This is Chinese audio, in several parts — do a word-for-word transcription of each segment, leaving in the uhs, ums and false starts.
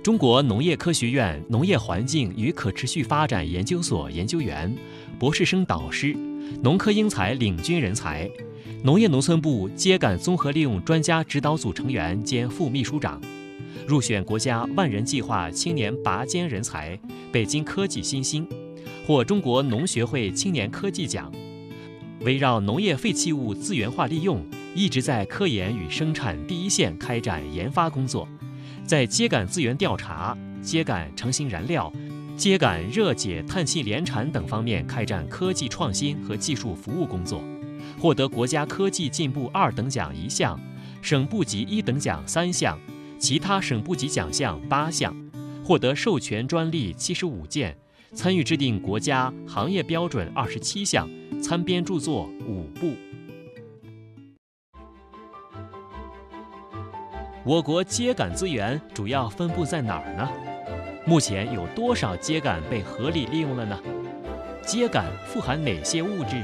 中国农业科学院农业环境与可持续发展研究所研究员、博士生导师、农科英才领军人才，农业农村部秸秆综合利用专家指导组成员兼副秘书长，入选国家万人计划青年拔尖人才、北京科技新星，获中国农学会青年科技奖。围绕农业废弃物资源化利用，一直在科研与生产第一线开展研发工作，在秸秆资源调查、秸秆成型燃料、秸秆热解碳气联产等方面开展科技创新和技术服务工作，获得国家科技进步二等奖一项，省部级一等奖三项，其他省部级奖项八项，获得授权专利七十五件，参与制定国家行业标准二十七项，参编著作五部。我国秸秆资源主要分布在哪儿呢？目前有多少秸秆被合理利用了呢？秸秆富含哪些物质？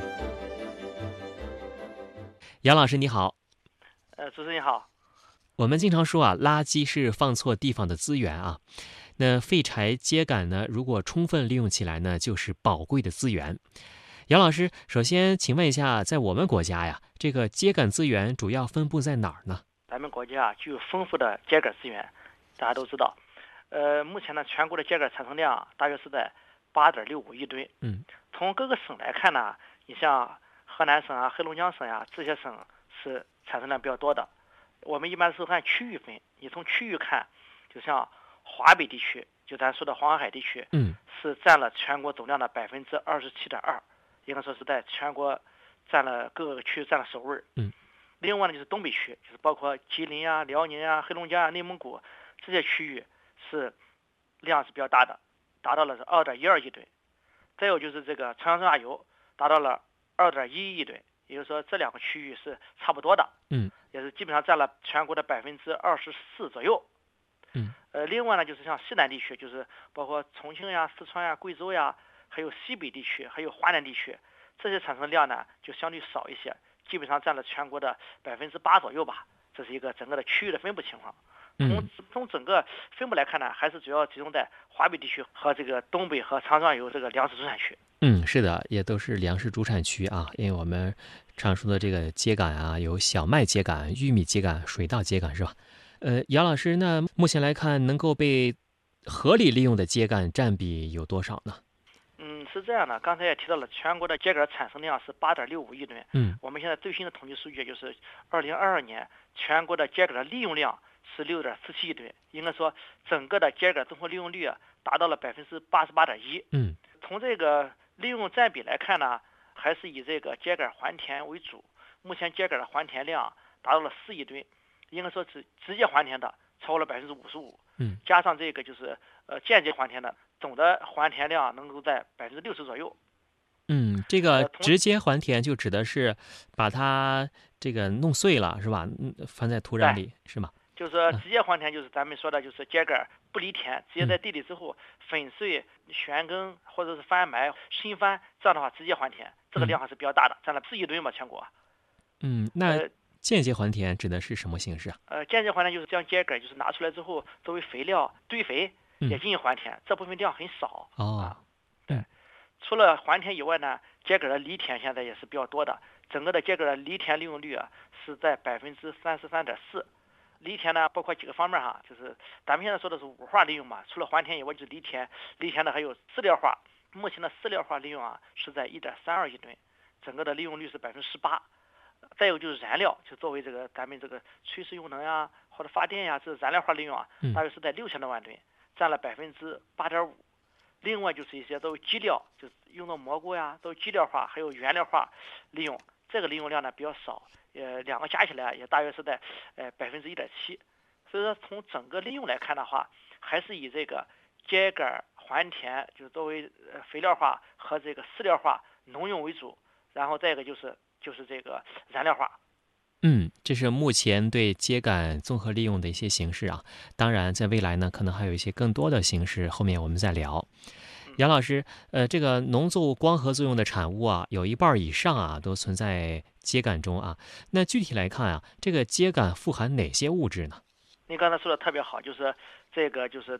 杨老师你好。 呃，主持人你好。 我们经常说啊，垃圾是放错地方的资源啊。那废柴秸秆呢，如果充分利用起来呢，就是宝贵的资源。杨老师，首先请问一下，在我们国家呀，这个秸秆资源主要分布在哪儿呢？ 咱们国家具有丰富的秸秆资源，大家都知道。呃，目前呢，全国的秸秆产生量大约是在八点六五亿吨。 嗯， 从各个省来看呢，你像河南省啊、黑龙江省呀、啊，这些省是产生量比较多的。我们一般是按区域分，你从区域看，就像华北地区，就咱说的黄海地区， 嗯， 是占了全国总量的百分之二十七点二，应该说是在全国占了各个区域占了首位。 嗯。 另外呢，就是东北区，就是包括吉林啊、辽宁啊、黑龙江啊、内蒙古这些区域是量是比较大的，达到了是二点一二亿吨。再有就是这个长江中下游达到了二点一亿吨，也就是说这两个区域是差不多的。 嗯， 也是基本上占了全国的百分之二十四左右。 嗯， 呃，另外呢，就是像西南地区，就是包括重庆呀、四川呀、贵州呀，还有西北地区，还有华南地区，这些产生量呢就相对少一些。基本上占了全国的百分之八左右吧，这是一个整个的区域的分布情况。从从整个分布来看呢，还是主要集中在华北地区和这个东北和长江上游这个粮食主产区。 嗯，是的，也都是粮食主产区啊。因为我们常说的这个秸秆啊，有小麦秸秆、玉米秸秆、水稻秸秆，是吧？呃，杨老师，那目前来看，能够被合理利用的秸秆占比有多少呢？ 嗯，是这样的，刚才也提到了，全国的秸秆产生量是八点六五亿吨。 嗯， 我们现在最新的统计数据就是二零二二年全国的秸秆的利用量是六点四七亿吨，应该说整个的秸秆综合利用率啊达到了百分之八十八点一。 嗯， 从这个利用占比来看呢，还是以这个秸秆还田为主。目前秸秆的还田量达到了四亿吨，应该说是直接还田的超过了百分之五十五。 嗯， 加上这个就是呃间接还田的，总的还田量能够在百分之六十左右。 嗯，这个直接还田就指的是把它这个弄碎了，是吧？嗯，翻在土壤里，是吗？ 就是说直接还田就是咱们说的就是秸秆不离田，直接在地里之后粉碎、旋耕或者是翻埋、深翻，这样的话直接还田，这个量还是比较大的，占了四亿吨吧，全国。 嗯，那间接还田指的是什么形式啊？ 呃，间接还田就是将秸秆就是拿出来之后作为肥料堆肥，也进行还田，这部分量很少。 哦， 啊，对。除了还田以外呢，秸秆的离田现在也是比较多的，整个的秸秆的离田利用率啊是在百分之三十三点四。离田呢包括几个方面哈，就是咱们现在说的是五化利用嘛，除了还田以外就是离田，离田的还有饲料化。目前的饲料化利用啊是在一点三二亿吨，整个的利用率是百分之十八。再有就是燃料，就作为这个咱们这个炊事用能呀或者发电呀，这燃料化利用啊，大约是在六千多万吨，占了百分之八点五。另外就是一些都是基料，就是用到蘑菇呀，都是基料化，还有原料化利用，这个利用量呢比较少，呃，两个加起来也大约是在呃百分之一点七。所以说从整个利用来看的话，还是以这个秸秆还田，就是作为呃肥料化和这个饲料化农用为主，然后再一个就是就是这个燃料化。 嗯，这是目前对秸秆综合利用的一些形式啊。当然，在未来呢，可能还有一些更多的形式，后面我们再聊。杨老师，呃，这个农作物光合作用的产物啊，有一半以上啊都存在秸秆中啊。那具体来看啊，这个秸秆富含哪些物质呢？ 您刚才说的特别好，就是这个就是